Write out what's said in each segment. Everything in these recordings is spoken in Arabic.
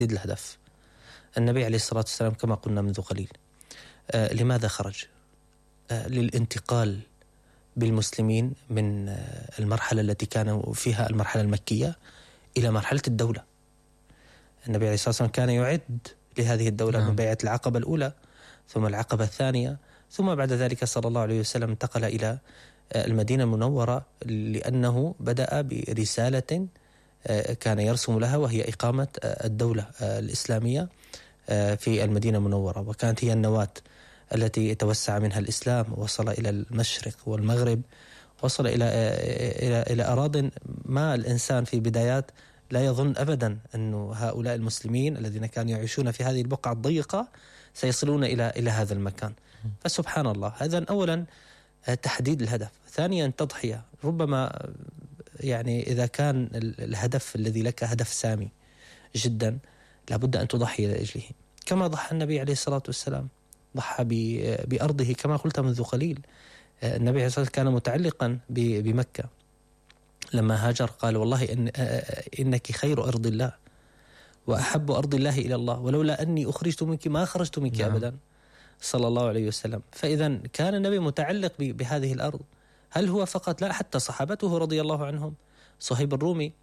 الهدف. النبي عليه الصلاة والسلام كما قلنا منذ قليل لماذا خرج؟ للانتقال بالمسلمين من المرحلة التي كانوا فيها المرحلة المكية إلى مرحلة الدولة. النبي عليه الصلاة والسلام كان يعد لهذه الدولة من بيعة العقبة الأولى، ثم العقبة الثانية، ثم بعد ذلك صلى الله عليه وسلم انتقل إلى المدينة المنورة، لأنه بدأ برسالة كان يرسم لها، وهي إقامة الدولة الإسلامية في المدينة المنورة، وكانت هي النواة التي توسع منها الإسلام، وصل إلى المشرق والمغرب، وصل إلى أراضٍ ما الإنسان في بدايات لا يظن أبدا أن هؤلاء المسلمين الذين كانوا يعيشون في هذه البقعة الضيقة سيصلون إلى هذا المكان. فسبحان الله، هذا أولا تحديد الهدف، ثانيا تضحية. ربما يعني إذا كان الهدف الذي لك هدف سامي جدا لابد أن تضحي لأجله، كما ضحى النبي عليه الصلاة والسلام، ضحى بأرضه كما قلت منذ قليل. النبي عليه الصلاة والسلام كان متعلقا بمكة، لما هاجر قال والله إنك خير أرض الله وأحب أرض الله إلى الله، ولولا أني أخرجت منك ما خرجت منك أبدا، صلى الله عليه وسلم. فإذا كان النبي متعلق بهذه الأرض. هل هو فقط؟ لا، حتى صحابته رضي الله عنهم. صهيب الرومي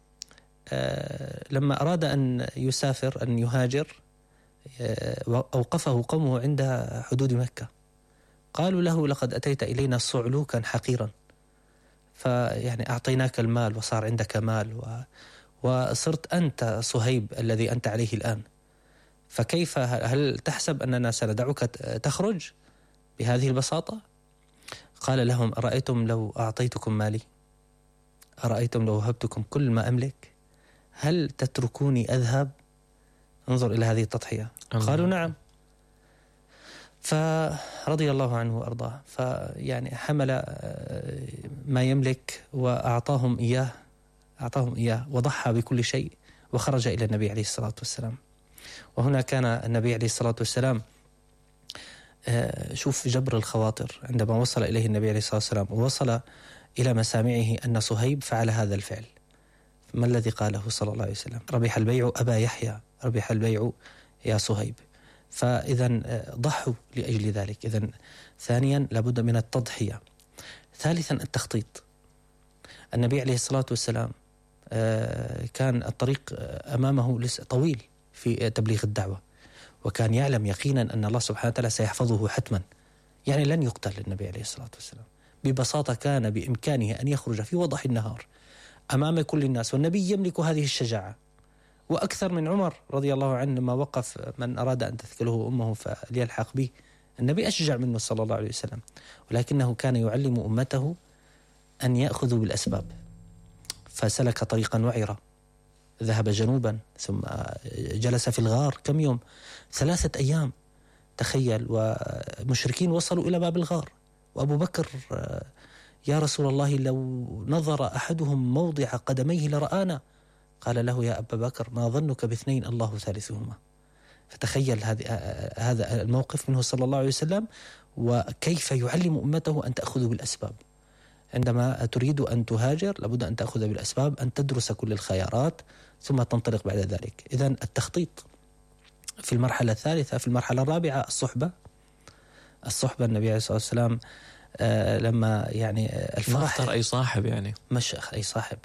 لما أراد أن يسافر أن يهاجر أوقفه قومه عند حدود مكة، قالوا له لقد أتيت إلينا صعلوكا حقيرا، فيعني أعطيناك المال وصار عندك مال وصرت أنت صهيب الذي أنت عليه الآن، فكيف هل تحسب أننا سندعك تخرج بهذه البساطة؟ قال لهم أرأيتم لو أعطيتكم مالي، أرأيتم لو وهبتكم كل ما أملك، هل تتركوني أذهب؟ انظر إلى هذه التضحية. قالوا نعم. فرضي الله عنه وأرضاه، فيعني حمل ما يملك وأعطاهم إياه وضحى بكل شيء وخرج إلى النبي عليه الصلاة والسلام. وهنا كان النبي عليه الصلاة والسلام شوف جبر الخواطر، عندما وصل إليه النبي عليه الصلاة والسلام ووصل إلى مسامعه أن صهيب فعل هذا الفعل، ما الذي قاله صلى الله عليه وسلم؟ ربح البيع أبا يحيى، ربح البيع يا صهيب. فإذا ضحوا لأجل ذلك. إذا ثانيا لابد من التضحية. ثالثا التخطيط. النبي عليه الصلاة والسلام كان الطريق أمامه طويل في تبليغ الدعوة، وكان يعلم يقينا أن الله سبحانه وتعالى سيحفظه حتما، يعني لن يقتل النبي عليه الصلاة والسلام. ببساطة كان بإمكانه أن يخرج في وضح النهار أمام كل الناس، والنبي يملك هذه الشجاعة، وأكثر من عمر رضي الله عنه لما وقف من أراد أن تثكله أمه فليلحق به. النبي أشجع منه صلى الله عليه وسلم، ولكنه كان يعلم أمته أن يأخذوا بالأسباب، فسلك طريقا وعرا، ذهب جنوبا ثم جلس في الغار كم يوم؟ 3 أيام، تخيل. ومشركين وصلوا إلى باب الغار، وأبو بكر يا رسول الله لو نظر أحدهم موضع قدميه لرآنا، قال له يا أبا بكر ما ظنك ب2 الله ثالثهما. فتخيل هذا الموقف منه صلى الله عليه وسلم، وكيف يعلم أمته أن تأخذوا بالأسباب. عندما تريد أن تهاجر لابد أن تأخذ بالأسباب، أن تدرس كل الخيارات ثم تنطلق بعد ذلك. إذن التخطيط في المرحلة الثالثة. في المرحلة الرابعة الصحبة. النبي عليه الصلاة والسلام لما يعني الفرح، ما اختار أي صاحب، يعني مش أي صاحب.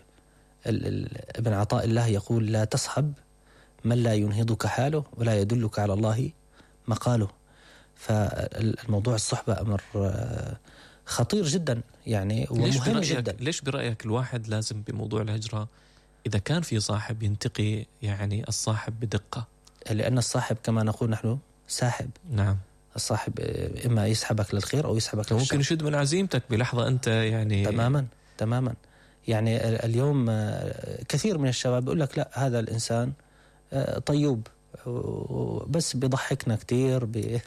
ابن عطاء الله يقول لا تصحب من لا ينهضك حاله ولا يدلك على الله مقاله. فالموضوع الصحبة أمر خطير جدا يعني، ومهم جدا. ليش برأيك الواحد لازم بموضوع الهجرة إذا كان في صاحب ينتقي يعني الصاحب بدقة؟ لأن الصاحب كما نقول نحن ساحب. نعم، الصاحب إما يسحبك للخير أو يسحبك للشر، ممكن يشد من عزيمتك بلحظة أنت يعني تماما. يعني اليوم كثير من الشباب يقول لك لا هذا الإنسان طيوب بس بيضحكنا كتير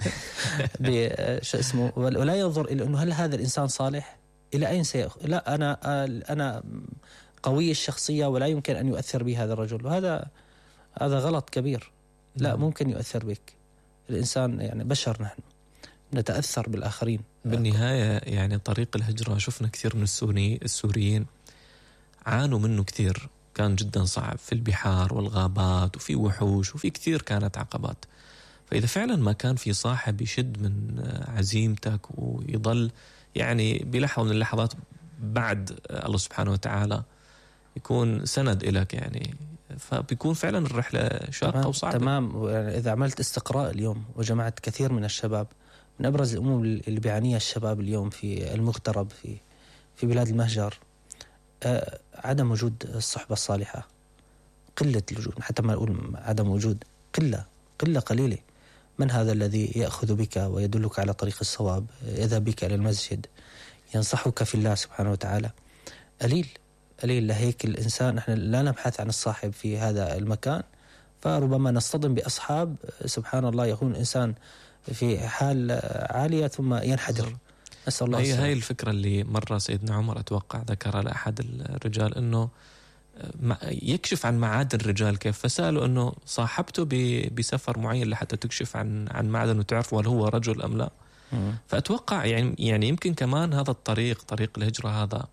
شو اسمه، ولا ينظر إلى أنه هل هذا الإنسان صالح، إلى أين سيأخذ. لا أنا قوي الشخصية ولا يمكن أن يؤثر بي هذا الرجل، وهذا غلط كبير. لا، ممكن يؤثر بك. الإنسان يعني بشر، نحن نتأثر بالآخرين. بالنهاية يعني طريق الهجرة شفنا كثير من السوريين عانوا منه كثير، كان جدا صعب في البحار والغابات وفي وحوش وفي كثير كانت عقبات. فإذا فعلا ما كان في صاحب يشد من عزيمتك ويضل يعني بلحظة من اللحظات بعد الله سبحانه وتعالى يكون سند إليك يعني، فبيكون فعلا الرحلة شاقة وصعبة. تمام. يعني إذا عملت استقراء اليوم وجمعت كثير من الشباب، من أبرز الأمور اللي بيعانيها الشباب اليوم في المغترب في بلاد المهجر عدم وجود الصحبة الصالحة، قلة الوجود، حتى ما نقول عدم وجود، قلة قليلة. من هذا الذي يأخذ بك ويدلك على طريق الصواب، يذهب بك إلى المسجد، ينصحك في الله سبحانه وتعالى؟ قليل. لهيك الإنسان نحن لا نبحث عن الصاحب في هذا المكان، فربما نصطدم بأصحاب سبحان الله يكون الإنسان في حال عالية ثم ينحدر. نسأل الله السلامة. هي الفكرة اللي مرة سيدنا عمر أتوقع ذكرها لأحد الرجال، أنه يكشف عن معادن الرجال كيف، فسأله أنه صاحبته بسفر معين لحتى تكشف عن معدن وتعرف هل هو رجل أم لا. فأتوقع يعني يمكن كمان هذا طريق الهجرة هذا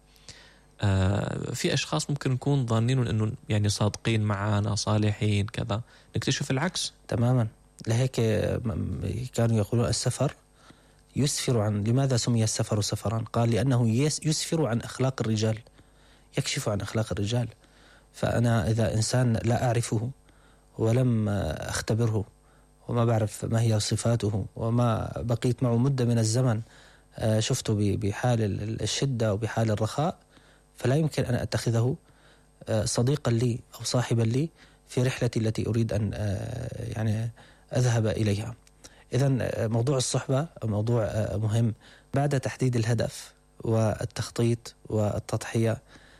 في أشخاص ممكن نكون ظانين أنه يعني صادقين معانا صالحين كذا، نكتشف العكس تماما. لهيك كانوا يقولون السفر يسفر عن، لماذا سمي السفر سفران؟ قال لأنه يسفر عن أخلاق الرجال، يكشف عن أخلاق الرجال. فأنا إذا إنسان لا أعرفه ولم أختبره وما بعرف ما هي صفاته وما بقيت معه مدة من الزمن، شفته بحال الشدة وبحال الرخاء، فلا يمكن أن أتخذه صديقا لي أو صاحبا لي في رحلتي التي أريد أن يعني أذهب إليها. إذن موضوع الصحبة موضوع مهم. بعد تحديد الهدف والتخطيط والتضحية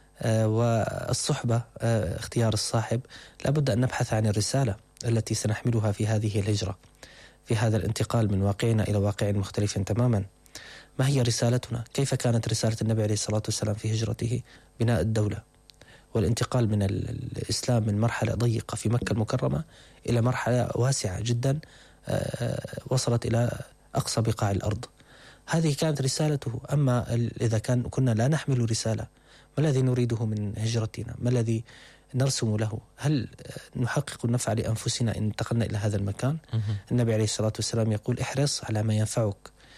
والصحبة، اختيار الصاحب، لابد أن نبحث عن الرسالة التي سنحملها في هذه الهجرة، في هذا الانتقال من واقعنا إلى واقع مختلف تماما. ما هي رسالتنا؟ كيف كانت رسالة النبي عليه الصلاة والسلام في هجرته؟ بناء الدولة والانتقال من الإسلام من مرحلة ضيقة في مكة المكرمة إلى مرحلة واسعة جدا وصلت إلى أقصى بقاع الأرض. هذه كانت رسالته. أما إذا كنا لا نحمل رسالة، ما الذي نريده من هجرتنا؟ ما الذي نرسم له؟ هل نحقق النفع لأنفسنا إن انتقلنا إلى هذا المكان؟ النبي عليه الصلاة والسلام يقول احرص على ما ينفعك،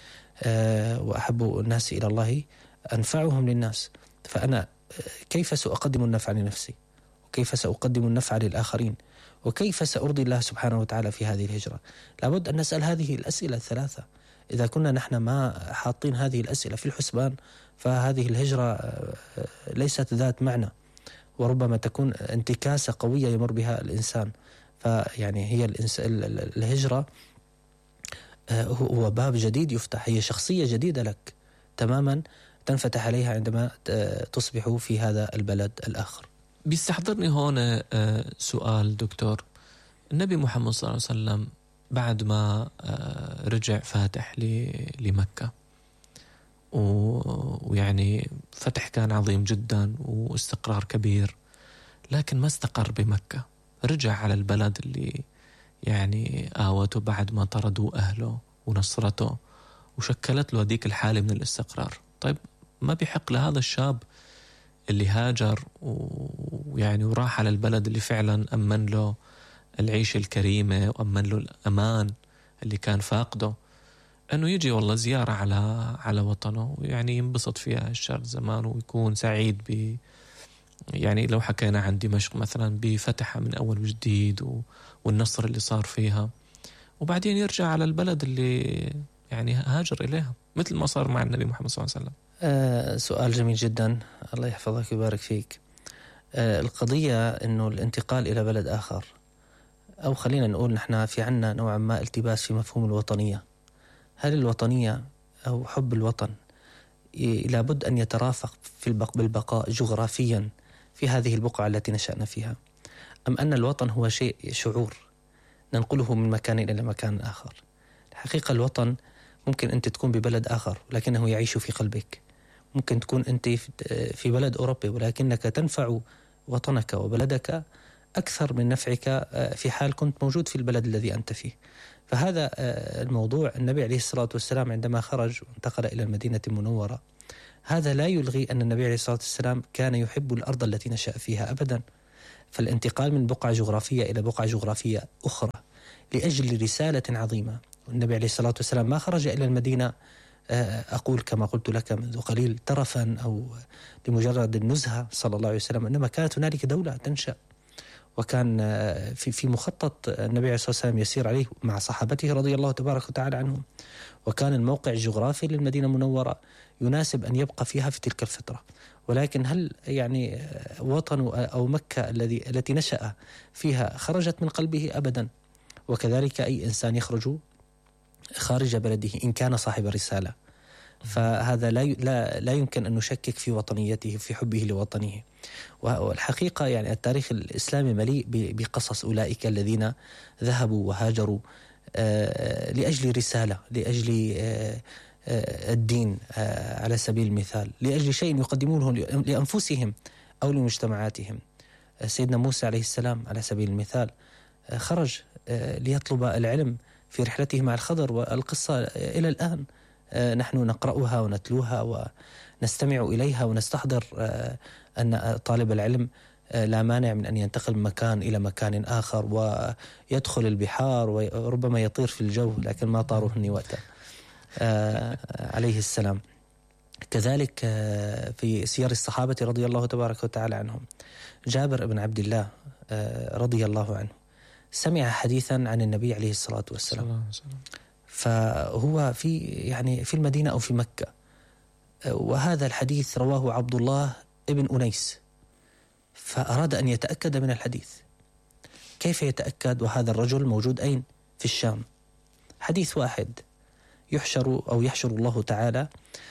وأحب الناس إلى الله أنفعهم للناس. فأنا كيف سأقدم النفع لنفسي، وكيف سأقدم النفع للآخرين، وكيف سأرضي الله سبحانه وتعالى في هذه الهجرة؟ لابد أن نسأل هذه الأسئلة الثلاثة. إذا كنا نحن ما حاطين هذه الأسئلة في الحسبان، فهذه الهجرة ليست ذات معنى، وربما تكون انتكاسة قوية يمر بها الإنسان. فيعني هي الهجرة هو باب جديد يفتح، هي شخصية جديدة لك تماما تنفتح عليها عندما تصبح في هذا البلد الآخر. بيستحضرني هون سؤال دكتور. النبي محمد صلى الله عليه وسلم بعد ما رجع فاتح لمكة، ويعني فتح كان عظيم جدا واستقرار كبير، لكن ما استقر بمكة، رجع على البلد اللي يعني آوته بعد ما طردوا أهله ونصرته وشكلت له هذيك الحالة من الاستقرار. طيب ما بيحق لهذا الشاب اللي هاجر ويعني وراح على البلد اللي فعلا أمن له العيشة الكريمة وأمن له الأمان اللي كان فاقده، أنه يجي والله زيارة على وطنه ويعني ينبسط فيها الشهر زمان ويكون سعيد يعني لو حكينا عن دمشق مثلا بفتحها من أول وجديد والنصر اللي صار فيها، وبعدين يرجع على البلد اللي يعني هاجر إليها مثل ما صار مع النبي محمد صلى الله عليه وسلم. سؤال جميل جدا، الله يحفظك ويبارك فيك. القضية أنه الانتقال إلى بلد آخر، أو خلينا نقول نحن في عنا نوعا ما التباس في مفهوم الوطنية. هل الوطنية أو حب الوطن لابد أن يترافق بالبقاء جغرافيا في هذه البقعة التي نشأنا فيها، أم أن الوطن هو شعور ننقله من مكان إلى مكان آخر؟ الحقيقة الوطن ممكن أنت تكون ببلد آخر لكنه يعيش في قلبك، ممكن تكون أنت في بلد أوروبي ولكنك تنفع وطنك وبلدك أكثر من نفعك في حال كنت موجود في البلد الذي أنت فيه. فهذا الموضوع. النبي عليه الصلاة والسلام عندما خرج وانتقل إلى المدينة المنورة، هذا لا يلغي أن النبي عليه الصلاة والسلام كان يحب الأرض التي نشأ فيها أبدا. فالانتقال من بقعة جغرافية إلى بقعة جغرافية أخرى لأجل رسالة عظيمة. النبي عليه الصلاة والسلام ما خرج إلى المدينة أقول كما قلت لك منذ قليل ترفا أو لمجرد النزهة صلى الله عليه وسلم، إنما كانت هنالك دولة تنشأ، وكان في مخطط النبي عليه الصلاة والسلام يسير عليه مع صحابته رضي الله تبارك وتعالى عنهم، وكان الموقع الجغرافي للمدينة المنورة يناسب أن يبقى فيها في تلك الفترة. ولكن هل يعني وطن أو مكة التي نشأ فيها خرجت من قلبه؟ أبدا. وكذلك أي إنسان يخرج خارج بلده إن كان صاحب رسالة، فهذا لا يمكن أن نشكك في وطنيته، في حبه لوطنه. والحقيقة يعني التاريخ الإسلامي مليء بقصص أولئك الذين ذهبوا وهاجروا لأجل رسالة، لأجل الدين على سبيل المثال، لأجل شيء يقدمونه لأنفسهم أو لمجتمعاتهم. سيدنا موسى عليه السلام على سبيل المثال خرج ليطلب العلم في رحلته مع الخضر، والقصة إلى الآن نحن نقرأها ونتلوها ونستمع إليها ونستحضر أن طالب العلم لا مانع من أن ينتقل من مكان إلى مكان آخر ويدخل البحار وربما يطير في الجو، لكن ما طاروه وقتها عليه السلام. كذلك في سير الصحابة رضي الله تبارك وتعالى عنهم، جابر بن عبد الله رضي الله عنه سمع حديثا عن النبي عليه الصلاة والسلام، فهو في المدينة أو في مكة، وهذا الحديث رواه عبد الله ابن أنيس، فأراد أن يتأكد من الحديث. كيف يتأكد وهذا الرجل موجود أين؟ في الشام. حديث واحد: يحشر الله تعالى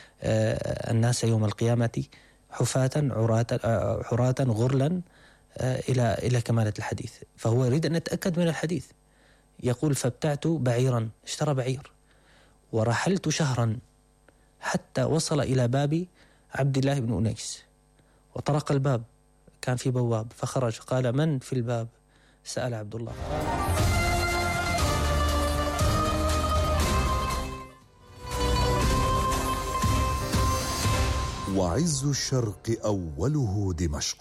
الناس يوم القيامة حفاة عراة غرلا إلى كمالة الحديث. فهو يريد أن يتأكد من الحديث، يقول: فابتعت بعيرا، اشترى بعير، ورحلت شهرا حتى وصل إلى باب عبد الله بن أنيس، وطرق الباب، كان في بواب، فخرج قال: من في الباب؟ سأل عبد الله. وعز الشرق أوله دمشق،